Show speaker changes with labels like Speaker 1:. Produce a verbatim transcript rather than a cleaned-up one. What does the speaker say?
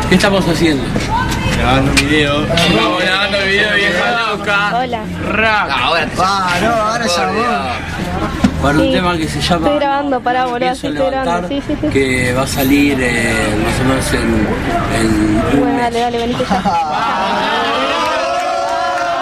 Speaker 1: ¿Qué estamos haciendo?
Speaker 2: Grabando un video.
Speaker 1: Estamos grabando el video, vieja loca.
Speaker 3: Hola.
Speaker 1: Rack.
Speaker 2: Ahora te
Speaker 4: Ah, no, ahora ya vos.
Speaker 1: Para un
Speaker 3: Sí.
Speaker 1: tema que se llama
Speaker 3: Estoy grabando, pará, boludo,
Speaker 1: Pienso
Speaker 3: sí, estoy grabando,
Speaker 1: levantar,
Speaker 3: sí, sí, sí.
Speaker 1: que va a salir eh, más o menos en, en un
Speaker 3: Bueno,
Speaker 1: mes.
Speaker 3: dale, dale, venite ya.